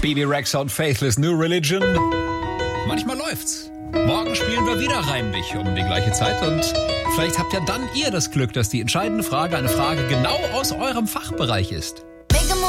Bebe Rexha und Faithless New Religion. Manchmal läuft's. Morgen spielen wir wieder Reimlich um die gleiche Zeit und vielleicht habt ja dann ihr das Glück, dass die entscheidende Frage eine Frage genau aus eurem Fachbereich ist.